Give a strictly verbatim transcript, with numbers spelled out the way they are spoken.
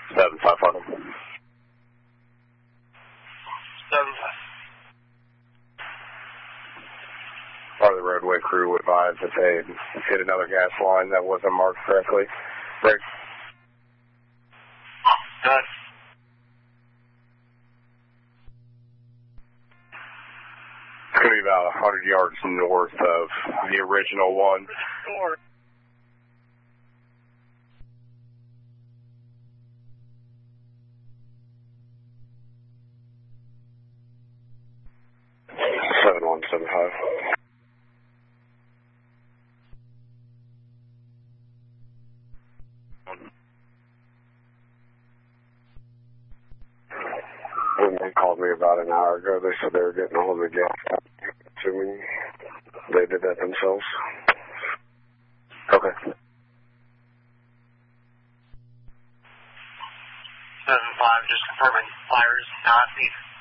seven five Farnham. seven five. Part of the roadway crew would advise that they hit another gas line that wasn't marked correctly. Break. Done. It's going to be about one hundred yards north of the original one. Four. seven one seven five. When they called me about an hour ago, they said they were getting a hold of the gas. Assuming they did that themselves. Okay. seven five, just confirming fires, not needed.